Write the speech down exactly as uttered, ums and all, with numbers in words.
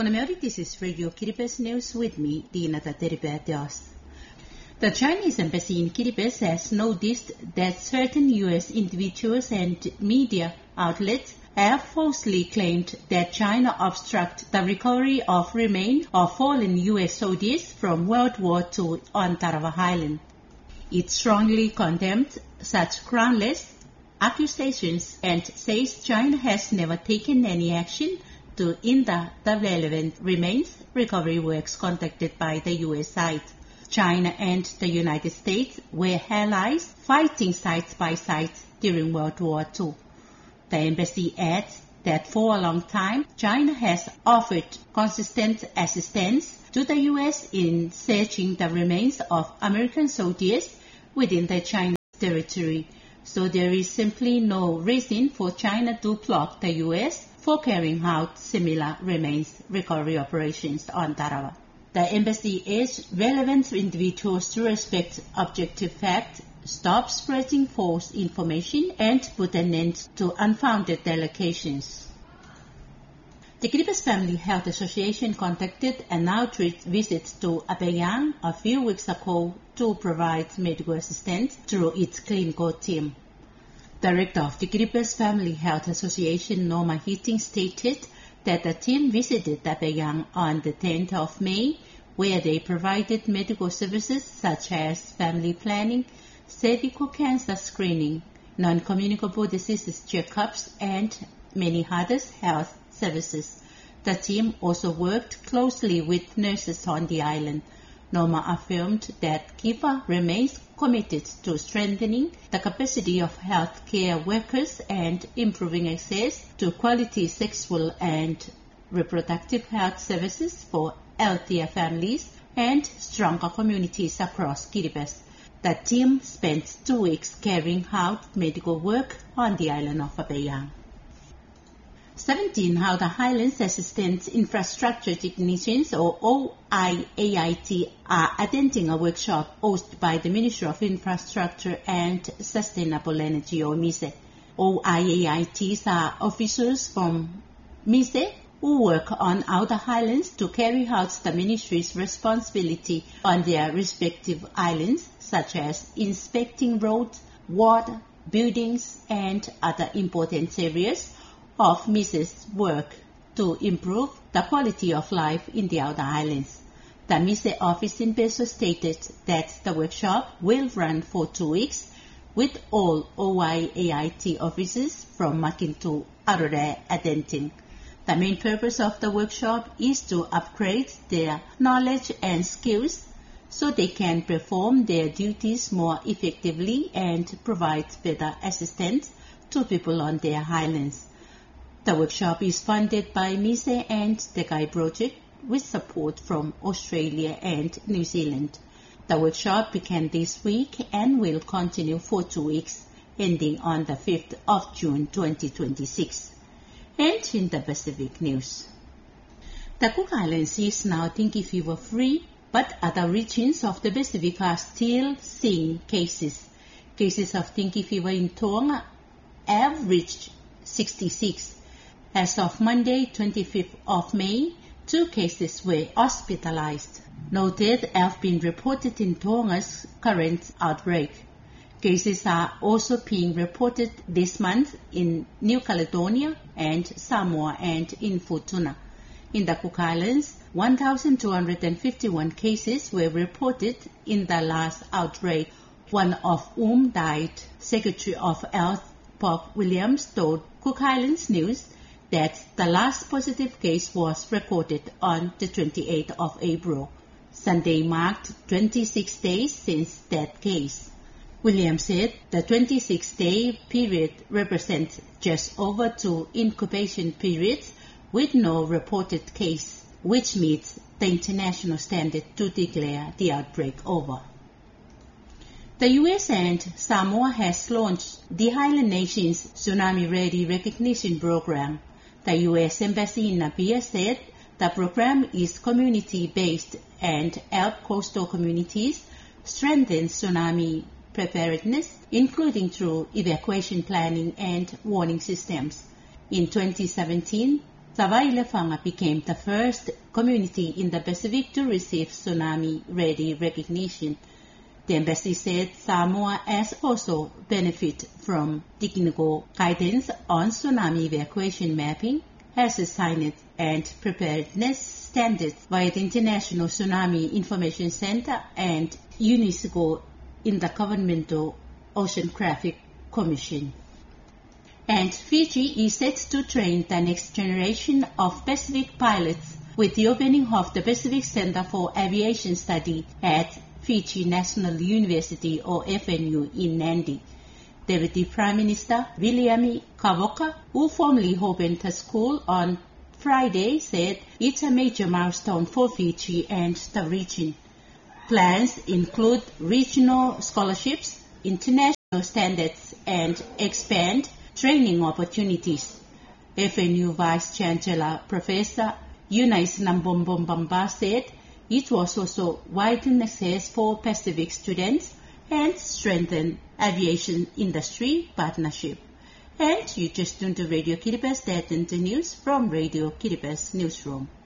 Kunameri, this is Radio Kiribati News with me, Dina Tateribetios. The Chinese embassy in Kiribati has noticed that certain U S individuals and media outlets have falsely claimed that China obstructed the recovery of remains of fallen U S soldiers from World War Two on Tarawa Island. It strongly condemned such groundless accusations and says China has never taken any action to hinder the relevant remains recovery works conducted by the U S side. China and the United States were allies fighting side by side during World War Two. The embassy adds that for a long time, China has offered consistent assistance to the U S in searching the remains of American soldiers within the Chinese territory, so there is simply no reason for China to block the U S for carrying out similar remains recovery operations on Tarawa. The embassy urged relevant individuals to respect objective facts, stop spreading false information, and put an end to unfounded allegations. The Kiribati Family Health Association conducted an outreach visit to Abeyang a few weeks ago to provide medical assistance through its clinical team. Director of the Kiribati Family Health Association, Norma Heating, stated that the team visited Abeyang on the tenth of May, where they provided medical services such as family planning, cervical cancer screening, non-communicable diseases checkups, and many other health services. The team also worked closely with nurses on the island. Norma affirmed that Kiva remains committed to strengthening the capacity of healthcare workers and improving access to quality sexual and reproductive health services for healthier families and stronger communities across Kiribati. The team spent two weeks carrying out medical work on the island of Abeyang. seventeen Outer Islands Assistant Infrastructure Technicians, or O I A I T, are attending a workshop hosted by the Ministry of Infrastructure and Sustainable Energy, or MISE. O I A I Ts are officers from MISE who work on Outer Islands to carry out the Ministry's responsibility on their respective islands, such as inspecting roads, water, buildings, and other important areas of MISE's work to improve the quality of life in the Outer Islands. The MISE office in Beso stated that the workshop will run for two weeks with all O I A I T officers from Makin to Arore attending. The main purpose of the workshop is to upgrade their knowledge and skills so they can perform their duties more effectively and provide better assistance to people on their islands. The workshop is funded by MISE and the Guy Project with support from Australia and New Zealand. The workshop began this week and will continue for two weeks, ending on the fifth of June twenty twenty-six. And in the Pacific news, the Cook Islands is now dengue fever free, but other regions of the Pacific are still seeing cases. Cases of dengue fever in Tonga have reached sixty-six. As of Monday, twenty-fifth of May, two cases were hospitalized. No deaths have been reported in Tonga's current outbreak. Cases are also being reported this month in New Caledonia and Samoa and in Futuna. In the Cook Islands, one thousand two hundred fifty-one cases were reported in the last outbreak, one of whom died. Secretary of Health Bob Williams told Cook Islands News that the last positive case was recorded on the twenty-eighth of April. Sunday marked twenty-six days since that case. Williams said the twenty-six day period represents just over two incubation periods with no reported case, which meets the international standard to declare the outbreak over. The U S and Samoa has launched the Island Nations Tsunami Ready Recognition Program. The U S Embassy in Napier said the program is community-based and helps coastal communities strengthen tsunami preparedness, including through evacuation planning and warning systems. In twenty seventeen, Savailefanga became the first community in the Pacific to receive tsunami-ready recognition. The embassy said Samoa has also benefited from technical guidance on tsunami evacuation mapping, hazard signage, and preparedness standards by the International Tsunami Information Center and UNESCO Intergovernmental Oceanographic Commission. And Fiji is set to train the next generation of Pacific pilots with the opening of the Pacific Center for Aviation Study at Fiji National University or F N U in Nadi. Deputy Prime Minister Viliami Kavoka, who formally opened the school on Friday, said it's a major milestone for Fiji and the region. Plans include regional scholarships, international standards, and expand training opportunities. F N U Vice Chancellor Professor Eunice Nambombomba said it was also widen access for Pacific students and strengthen aviation industry partnership. And you just tuned to Radio Kiribati, that and the news from Radio Kiribati Newsroom.